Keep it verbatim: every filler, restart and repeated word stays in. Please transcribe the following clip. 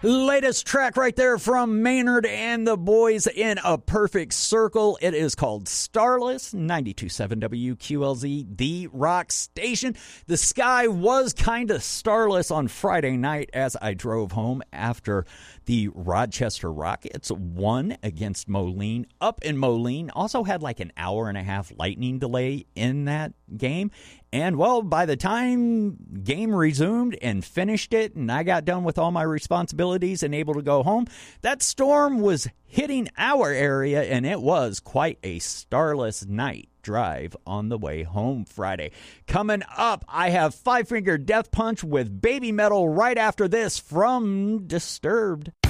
Latest track right there from Maynard and the boys in a perfect circle. It is called Starless, ninety-two point seven W Q L Z, the rock station. The sky was kind of starless on Friday night as I drove home after the Rochester Rockets won against Moline up in Moline. Also had like an hour and a half lightning delay in that game. And, well, by the time game resumed and finished it and I got done with all my responsibilities and able to go home, that storm was hitting our area, and it was quite a starless night drive on the way home Friday. Coming up, I have Five Finger Death Punch with Baby Metal right after this from Disturbed.